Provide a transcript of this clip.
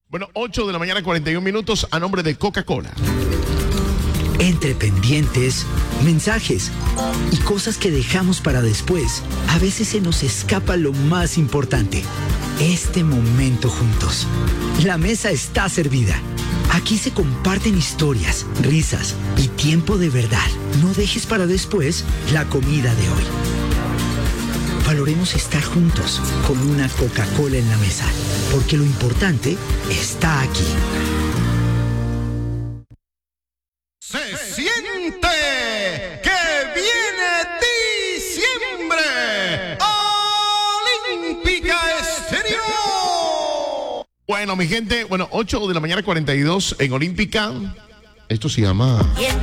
Bueno, 8 de la mañana, 41 minutos, a nombre de Coca-Cola. Entre pendientes, mensajes y cosas que dejamos para después, a veces se nos escapa lo más importante, este momento juntos. La mesa está servida. Aquí se comparten historias, risas y tiempo de verdad. No dejes para después la comida de hoy. Valoremos estar juntos con una Coca-Cola en la mesa, porque lo importante está aquí. Se siente que viene diciembre. Olímpica Estéreo. Bueno, mi gente, 8 de la mañana, 42 en Olímpica. Esto se llama...